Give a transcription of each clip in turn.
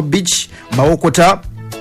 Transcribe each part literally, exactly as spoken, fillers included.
Beach Mawokota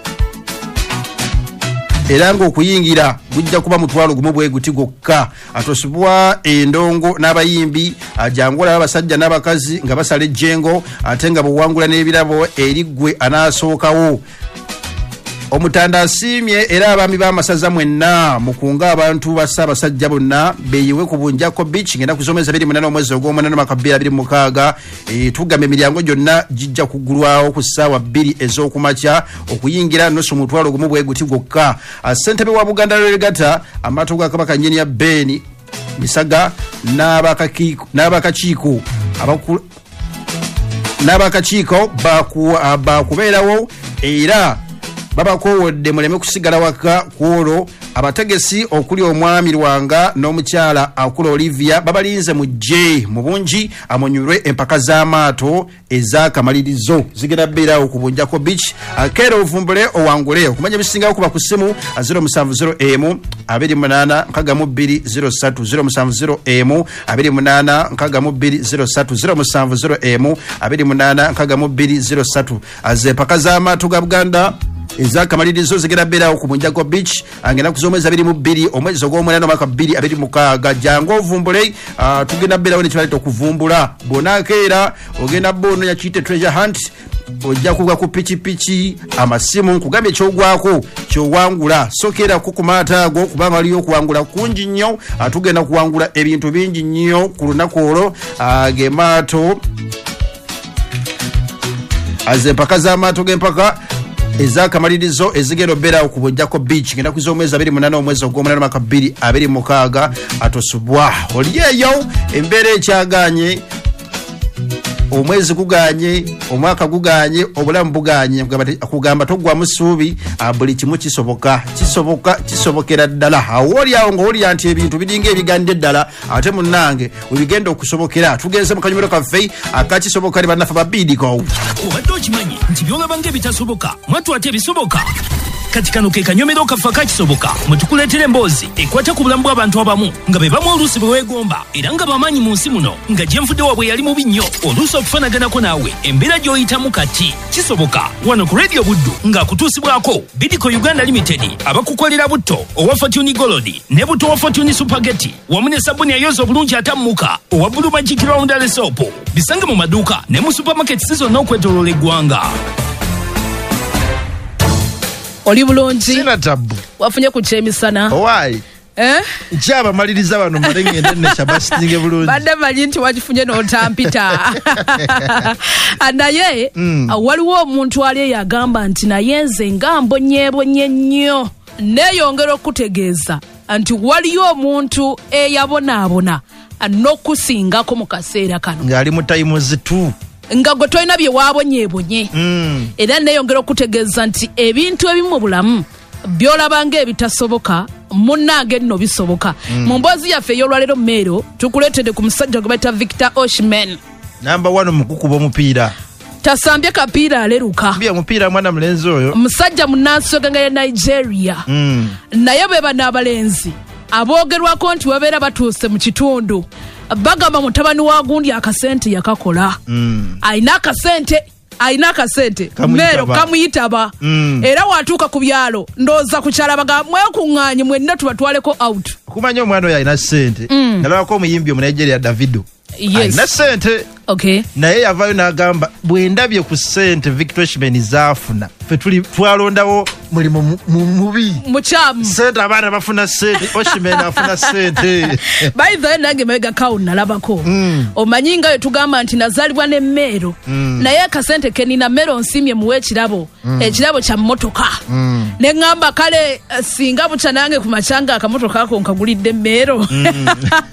era ng'okuyingira gujja kuba mutwalo gumu bwe guti gokka. Atosubwa endongo n'abayimbi ajangola abasajja n'abakazi nga basala ejjengo ate nga buwangula n'ebirabo eriggwe anaasookawo. Omutanda asimye era abami b'amasaza mwenna mukunga abantu bassa abasajja bonna beyiwe ku Bunjako Beach ngenda kusomeza biri munana omwezi ogw'omunana mwaka bbiri abiri mu mukaaga. E, tugambe emiryango gyonna gijja kugulwawo ku ssaawa bbiri ez'okumakya okuyingira nusu mutwalo gumu bwe guti gwokka. Ssentebe wa Buganda Relegata amaato ga Kabaka Nnyini ya Beni Misaga n'abakakiiko abakulu n'abakakiiko bakubeerawo era babakowodde muleme kusigala waka kwolwo. Abategesi okuli omwami Lwanga n'omukyala akula Olivia babalinze mu J mu bungi amonyulwe empaka z'amaato ez'akamalirizo zigenda bbeerawo ku Bunjako Beach. Akero ovumbule owangule okumanya bisingawo kuba ku ssimu zero seven zero M abiri munana nkaaga mu bbiri zero three zero seven zero M abiri munana nkaaga mu bbiri zero three zero seven zero M abiri munana nkaaga mu bbiri zero three. Az'empaka z'amaato ga Buganda ez'akamalirizo zigenda bbeerawo ku Bunjako Beach angenda kuzomeza biri mu bbiri omwezi ogw'omunana mwaka bbiri abiri mu mukaaga. Jangu ovumbule uh, tugenda bbeerawo ne kybaleta okuvumbula bonakeera ogenda bono yakiyite treasure hunt ojja kuga ku pikipiki amasimu nkugambye ekyogwako kyowangula sokeera ku kumaata ago kubanga waliyo okuwangula kungi nnyo. Tugenda kuwangula ebintu bingi nnyo ku lunaku olwo uh, gemaato az'empaka z'amaato g'empaka ez'akamalirizo ezigenda bbeerawo ku Bunjako Beach ngenda kuza omwezi abiri munana omwezi ogw'omunana mwaka bbiri abiri mu mukaaga. Atosubwa oli eyo embeera ekyaganye omwezi guganye omwaka guganye obulamu buganye kugamba toggwamu ssuubi buli kimu kisoboka kisoboka kisobokera ddala. Awo oli awo ng'olya nti ebintu biringa ebigande ddala ate munnange webigenda okusobokera. Tugenze mu kanyumiro kaffe akakisoboka ne bannaffe babidiko. Obadde okimanyi nti byolaba ng'ebitasoboka mwattu ate ebisoboka. Kati kano ke kanyomero kaffe akakisoboka mwe tukuleetera emboozi ekwata ku bulamu bw'abantu abamu nga be bamu oluusi bwe weegomba era nga bamaanyi mu nsi muno nga gyenfudde waabwe yali mubi nnyo oluusi okufanaganako naawe embeera gy'oyitamu kati kisoboka wano ku Radio Buddu ng'akutuusibwako Bidco Uganda Limited abakukolera butto owa Fortune Gold ne butto wa Fortune Supergeti wamu ne sabuni ayoza obulungi atammuka owa Blue Magic Roundel Soap bisange mu maduuka ne mu supermarkets zonna okwetooloola eggwanga. Oli bulungi sina tabu wafunye ku kyemisana owaayi eh njaba maliriza bano malenge ndenne shabasitinge bulungi badde manyi nti wakifunye n'otampita naye mm. waliwo omuntu ali yagamba nti naye nze nga mbonyeebonye nnyo neeyongera okutegeeza nti waliyo omuntu eyabonaabona n'okusingako mu kaseera kano ng'ali mu tayimuzi tu nga gwe tolina bye waabonyeebonye mm. era neeyongera okutegeeza nti ebintu ebimu mu bulamu byolaba ng'ebitasoboka munnange nno bisoboka. mm. mu mboozi yaffe ey'olwaleero Meero tukuleetedde ku musajja gwe bayita Victor Oshman namba one mu kukuba omupiira tasambye kapiira aleruka bya mupiira mwana mulenzi oyo musajja munnansi w'eggwanga ya Nigeria mm. naye be bano abalenzi aboogerwako nti babeera batuuse mu kitundu bagamba mutabani wa gundi akasente yakakola mm. ayina akasente ayina akasente Meero kamuyitaba mm. era watuuka ku byalo ndooza kukyala baga mwekuŋŋaanye mwenna tubatwaleko out kumanya omwana oyo alina ssente mm. nalabako omuyimbi omu Nigeria Davido yes. alina ssente okay. naye yavaayo n'agamba bwe ndabye ku ssente Victor Oshman zaafuna ffe tuli twalondawo mulimu mubi mukyamu ssente abaana bafuna ssente Oshman afuna ssente by the way nange mawega kawo nalabako mm. omanyi nga yo tugamba nti nazaalibwa ne Meero mm. naye akasente kenina Meero nsimye muwe ekirabo mm. ekirabo kya mmotoka mm. ne ŋŋamba kale singa bukya nange ku makyanga akamotoka ako nkagulidde Meero mm.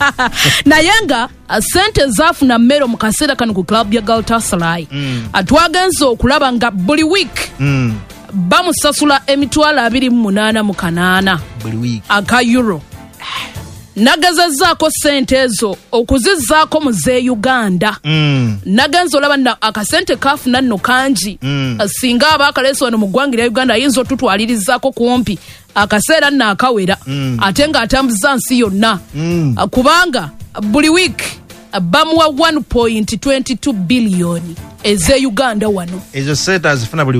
naye nga ssente zaafuna Meero mu kaseera kano ku club ya Galatasaray mm. atwagenza okulaba nga buli week mm. bamusasula emitwalo abiri mu munaana mu kanaana buli week aka euro. Nagezezzaako ssente ezo okuzizzaako mu z'e Uganda mm. nagenza olaba na akasente kaafuna nno kangi mm. singa abaakaleese wano mu ggwanga lya Uganda ayinza otutwalirizaako kumpi akaseera nno akawera mm. ate ng'atambuza nsi yonna mm. kubanga buli week bamuwa one point two two billion ez'e Uganda wano ezo ssente azifuna buli